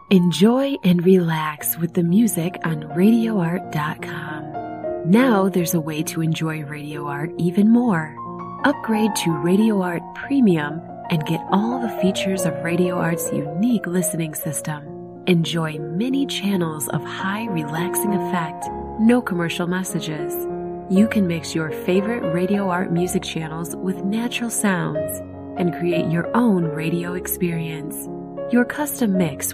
Enjoy and relax with the music on RadioArt.com. Now there's a way to enjoy Radio Art even more. Upgrade to Radio Art Premium and get all the features of Radio Art's unique listening system. Enjoy many channels of high relaxing effect, no commercial messages. You can mix your favorite Radio Art music channels with natural sounds and create your own radio experience. Your custom mix